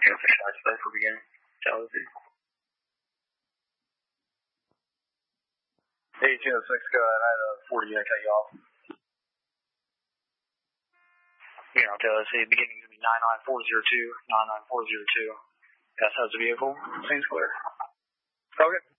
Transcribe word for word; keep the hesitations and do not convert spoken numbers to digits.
Yeah, for shots clear for beginning. Tell us. eighteen oh six, go ahead. I had a forty unit cut you off. Yeah, I'll tell us. Beginning is going to be nine nine four zero two, nine nine four zero two. Gas has the vehicle. Seems clear. Okay.